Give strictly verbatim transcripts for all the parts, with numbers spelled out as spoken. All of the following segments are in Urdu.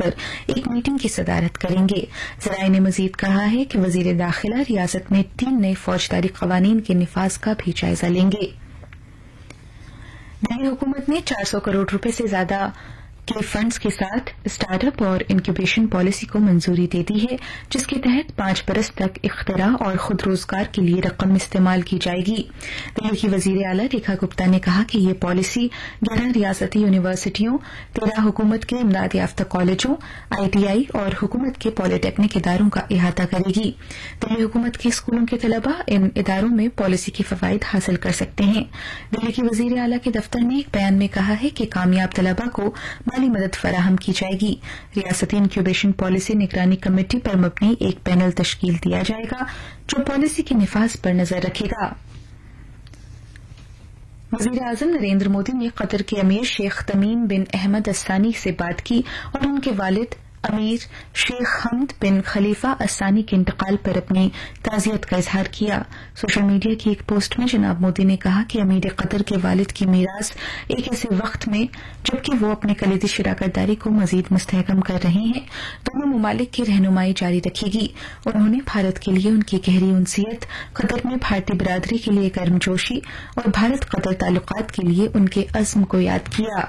پر ایک میٹنگ کی صدارت کریں گے. ذرائع نے مزید کہا ہے کہ وزیر داخلہ ریاست میں تین نئے فوجداری قوانین کے نفاذ کا بھی جائزہ لیں گے. دہلی حکومت نے چار سو کروڑ روپے سے زیادہ کے فنڈز کے ساتھ اسٹارٹ اپ اور انکیوبیشن پالیسی کو منظوری دے دی ہے، جس کے تحت پانچ برس تک اختراع اور خود روزگار کے لیے رقم استعمال کی جائے گی. دہلی کی وزیر اعلی ریکھا گپتا نے کہا کہ یہ پالیسی گیارہ ریاستی یونیورسٹیوں، تیرہ حکومت کے امداد یافتہ کالجوں، آئی ٹی آئی اور حکومت کے پالی ٹیکنک اداروں کا احاطہ کرے گی. دہلی حکومت کے اسکولوں کے طلبہ ان اداروں میں پالیسی کے فوائد حاصل کر سکتے ہیں. دہلی کی وزیر اعلی کے دفتر نے ایک بیان میں کہا ہے کہ کامیاب طلبہ کو مالی مدد فراہم کی جائے گی. ریاستی انکیوبیشن پالیسی نگرانی کمیٹی پر مبنی ایک پینل تشکیل دیا جائے گا جو پالیسی کے نفاذ پر نظر رکھے گا. وزیر اعظم نریندر مودی نے قطر کے امیر شیخ تمیم بن احمد الثانی سے بات کی اور ان کے والد امیر شیخ حمد بن خلیفہ الثانی کے انتقال پر اپنی تعزیت کا اظہار کیا. سوشل میڈیا کی ایک پوسٹ میں جناب مودی نے کہا کہ امیر قطر کے والد کی میراث ایک ایسے وقت میں جبکہ وہ اپنے کلیدی شراکت داری کو مزید مستحکم کر رہے ہیں دونوں ممالک کی رہنمائی جاری رکھے گی. انہوں نے بھارت کے لیے ان کی گہری انسیت، قطر میں بھارتی برادری کے لیے گرمجوشی اور بھارت قطر تعلقات کے لیے ان کے عزم کو یاد کیا.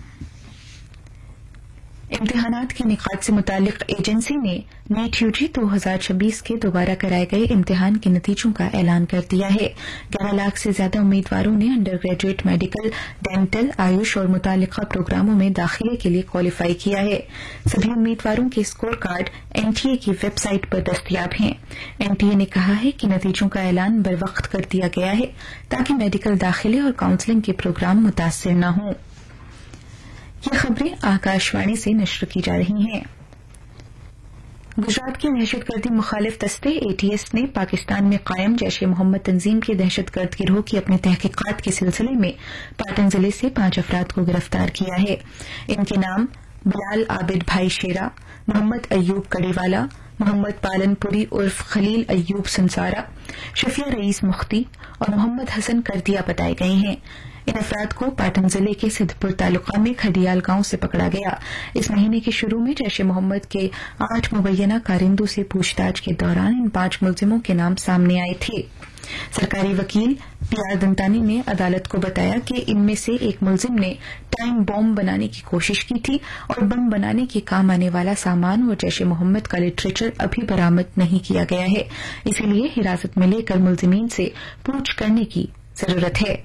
امتحانات کے نکات سے متعلق ایجنسی نے نیٹ یو جی دو ہزار چھبیس کے دوبارہ کرائے گئے امتحان کے نتیجوں کا اعلان کر دیا ہے. گیارہ لاکھ سے زیادہ امیدواروں نے under graduate medical, dental, AYUSH اور متعلقہ پروگراموں میں داخلے کے لیے کوالیفائی کیا ہے. سبھی امیدواروں کے score card N T A کی ویب سائٹ پر دستیاب ہیں. این ٹی اے نے کہا ہے کہ نتیجوں کا اعلان بروقت کر دیا گیا ہے تاکہ میڈیکل داخلے اور کاؤنسلنگ کے پروگرام متاثر نہ ہوں. یہ خبریں آکاشوانی سے نشر کی جا رہی ہیں. گجرات کی دہشت گردی مخالف دستے اے ٹی ایس نے پاکستان میں قائم جیش محمد تنظیم کے دہشت گرد گروہ کی اپنے تحقیقات کے سلسلے میں پاٹن ضلع سے پانچ افراد کو گرفتار کیا ہے. ان کے نام بلال عابد بھائی شیرا، محمد ایوب کڑی والا، محمد پالن پوری عرف خلیل ایوب سنسارا، شفیع رئیس مختی اور محمد حسن کردیا بتائے گئے ہیں. ان افراد کو پاٹن ضلع کے سدھ پور تعلقہ میں کھڈیال گاؤں سے پکڑا گیا. اس مہینے کے شروع میں جیش محمد کے آٹھ مبینہ کارندوں سے پوچھ تاچھ کے دوران ان پانچ ملزموں کے نام سامنے آئے تھے. سرکاری وکیل پی آر دنتانی نے عدالت کو بتایا کہ ان میں سے ایک ملزم نے ٹائم بم بنانے کی کوشش کی تھی اور بم بنانے کے کام آنے والا سامان و جیش محمد کا لٹریچر ابھی برآمد نہیں کیا گیا ہے. اسی لیے حراست میں لے کر ملزمین سے پوچھ کرنے کی ضرورت ہے.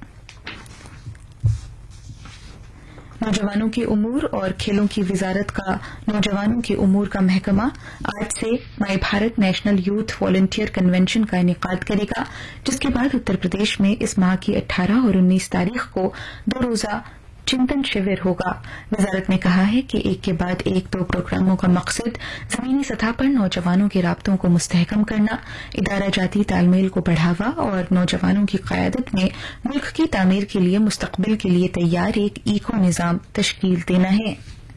نوجوانوں کے امور اور کھیلوں کی وزارت کا نوجوانوں کے امور کا محکمہ آج سے مائی Bharat national youth volunteer convention کا انعقاد کرے گا، جس کے بعد اتر پردیش میں اس ماہ کی اٹھارہ اور انیس تاریخ کو دو روزہ چنتن شیور ہوگا. وزارت نے کہا ہے کہ ایک کے بعد ایک دو پروگراموں کا مقصد زمینی سطح پر نوجوانوں کے رابطوں کو مستحکم کرنا، ادارہ جاتی تال میل کو بڑھاوا اور نوجوانوں کی قیادت میں ملک کی تعمیر کے لیے مستقبل کے لیے تیار ایک ایکو نظام تشکیل دینا ہے.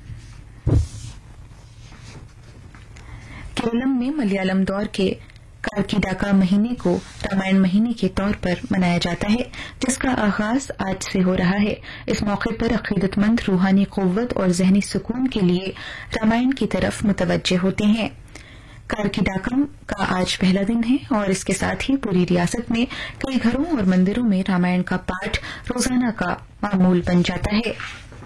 کیرلم میں ملیالم دور کے کارکیڈاکا مہینے کو رامائن مہینے کے طور پر منایا جاتا ہے، جس کا آغاز آج سے ہو رہا ہے. اس موقع پر عقیدت مند روحانی قوت اور ذہنی سکون کے لیے رامائن کی طرف متوجہ ہوتے ہیں. کارکیڈاکم کا آج پہلا دن ہے اور اس کے ساتھ ہی پوری ریاست میں کئی گھروں اور مندروں میں رامائن کا پاٹھ روزانہ کا معمول بن جاتا ہے.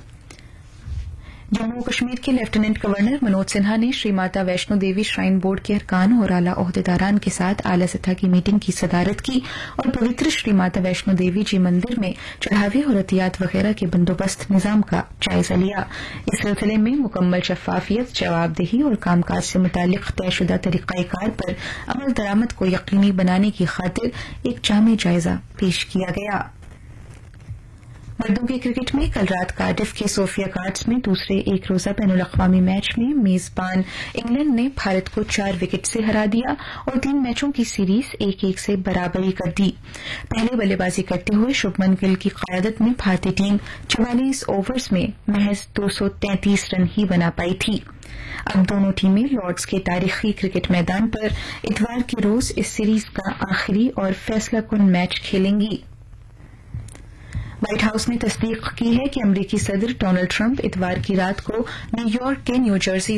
جموں کشمیر کے لیفٹیننٹ گورنر منوج سنہا نے شری ماتا ویشنو دیوی شرائن بورڈ کے ارکان اور اعلی عہدیداران کے ساتھ اعلی سطح کی میٹنگ کی صدارت کی اور پوتر شری ماتا ویشنو دیوی جی مندر میں چڑھاوے اور عطیات وغیرہ کے بندوبست نظام کا جائزہ لیا. اس سلسلے میں مکمل شفافیت، جواب دہی اور کام کاج سے متعلق طے شدہ طریقہ کار پر عمل درآمد کو یقینی بنانے کی خاطر ایک جامع جائزہ پیش کیا گیا. مردوں کے کرکٹ میں کل رات کارڈف کے صوفیہ گارڈز میں دوسرے ایک روزہ بین الاقوامی میچ میں میزبان انگلینڈ نے بھارت کو چار وکٹ سے ہرا دیا اور تین میچوں کی سیریز ایک ایک سے برابری کر دی. پہلے بلے بازی کرتے ہوئے شبمن گل کی قیادت میں بھارتی ٹیم چوالیس اوورز میں محض دو سو تینتیس رن ہی بنا پائی تھی. اب دونوں ٹیمیں لارڈز کے تاریخی کرکٹ میدان پر اتوار کے روز اس سیریز کا آخری اور فیصلہ کن میچ کھیلیں گی. وائٹ ہاؤس نے تصدیق کی ہے کہ امریکی صدر ڈونلڈ ٹرمپ اتوار کی رات کو نیو یارک کے نیو جرسی